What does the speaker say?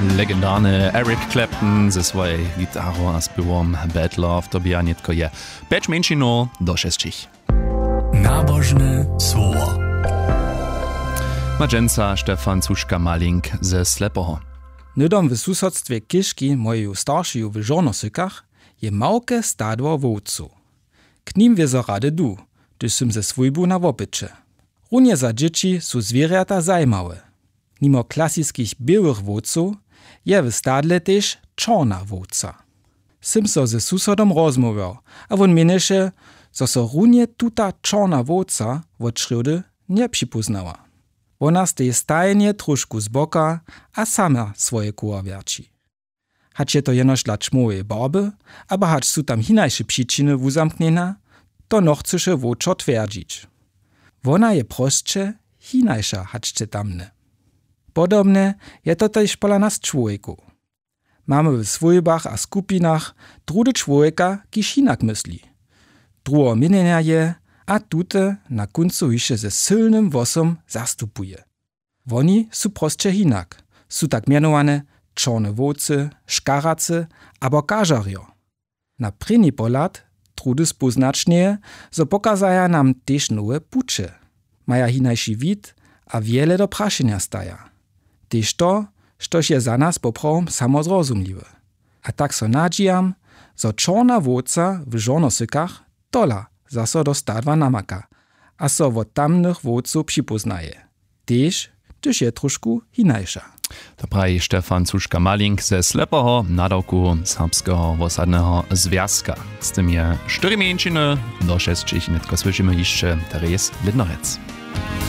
Legendarny Eric Clapton ze swojej gitarą a spěwom Bad Love to by netko je 5 menšinov do 6. Nabożne słowo. Madženca Stefan Cuška-Malink ze Slepoho. Nydom w susodstwie Kiszki moju staršiju w Žornosykach je małke stadło wowcu. K nim wiezo rady du, gdyż sym ze swójbu na wopycze. Runie za dzieci su zwierzęta zajmawe. Mimo klasickich białych wowców je w stadle też czarna wowca. Sym so ze susodom rozmawiał, a on mienisze, że so runie tuta czarna wowca od szrody nie przypoznała. Ona steje stajnie troszkę z boka, a sama swoje koła wierci. Hać je to jenoż dla czmowej barby, aber hać su tam hinajsze przyczyny uzamkniena, to no chceše woczo twierdzić. Ona je prostsze, hinajsza haczcie tamne. Podobne je to też pola nas człowieku. Mamy w swojbach a skupinach drudy człowieka, kiż hinak myśli. Drugo mienienia je, a tute na końcu jeszcze ze silnym wosom zastupuje. Oni su prostsze hinak, su tak mianowane czarne wowcy, szkaracy abo kažarjo. Na první pohled trudy spoznačnie, zo pokazaja nam też nowe pucze. Maja hinajší wid a wiele do praszenia staja. Też to, štož je za nas poprawom samozrozumliwe. A tak so nadzijam, zo czarna wowca w Žornosykach tola zaso do stadwa namaka, a so od tamnych wowców przypoznaje. Też, gdyż je troszkę hinajsza. To prawi Stefan Cuška-Malink ze Slepoho, nadawku Serbskiego Wosadnego Związka. Z tym je 4 menšiny, do 6 netko słyszymy jeszcze Teres Lidnorec.